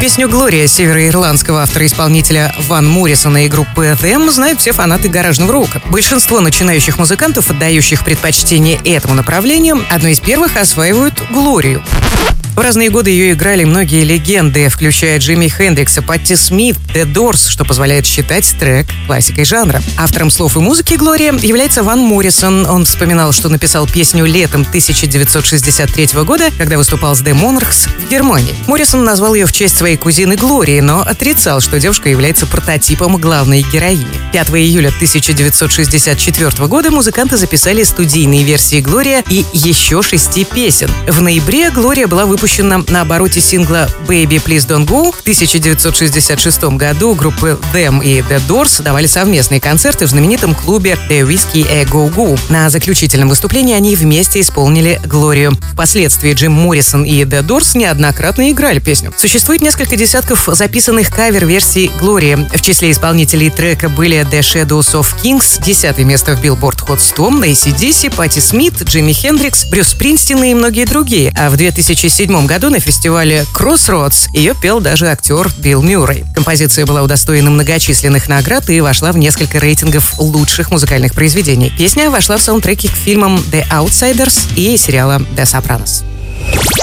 Песню «Глория» североирландского автора-исполнителя Ван Моррисона и группы Them знают все фанаты гаражного рока. Большинство начинающих музыкантов, отдающих предпочтение этому направлению, одной из первых осваивают «Глорию». В разные годы ее играли многие легенды, включая Джимми Хендрикса, Патти Смит, The Doors, что позволяет считать трек классикой жанра. Автором слов и музыки «Глория» является Ван Моррисон. Он вспоминал, что написал песню летом 1963 года, когда выступал с The Monarchs в Германии. Моррисон назвал ее в честь своей кузины Глории, но отрицал, что девушка является прототипом главной героини. 5 июля 1964 года музыканты записали студийные версии «Глория» и еще 6 песен. В ноябре «Глория» была выпущена на обороте сингла «Baby, Please Don't Go». В 1966 году группы Them и The Doors давали совместные концерты в знаменитом клубе The Whiskey A Go Go. На заключительном выступлении они вместе исполнили «Глорию». Впоследствии Джим Моррисон и The Doors неоднократно играли песню. Существует несколько десятков записанных кавер-версий «Глории». В числе исполнителей трека были The Shadows of Kings, 10-е место в Billboard Hot 100, AC/DC, Патти Смит, Джимми Хендрикс, Брюс Спрингстин и многие другие. А в 2007 году на фестивале Crossroads ее пел даже актер Билл Мюррей. Композиция была удостоена многочисленных наград и вошла в несколько рейтингов лучших музыкальных произведений. Песня вошла в саундтреки к фильмам The Outsiders и сериала The Sopranos.